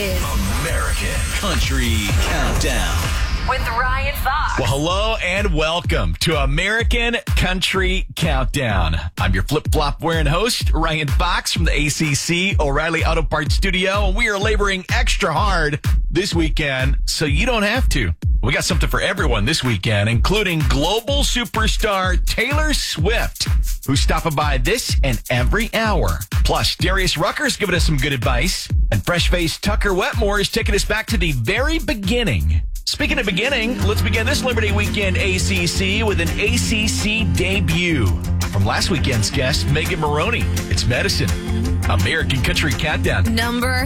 is American Country Countdown with Ryan Fox. Well, hello and welcome to American Country Countdown. I'm your flip-flop wearing host, Ryan Fox from the ACC O'Reilly Auto Parts Studio, and we are laboring extra hard this weekend so you don't have to. We got something for everyone this weekend, including global superstar Taylor Swift, who's stopping by this and every hour. Plus, Darius Rucker's giving us some good advice, and fresh-faced Tucker Wetmore is taking us back to the very beginning. Speaking of beginning, let's begin this Liberty Weekend ACC with an ACC debut from last weekend's guest, Megan Maroney. It's Medicine. American Country Countdown. Number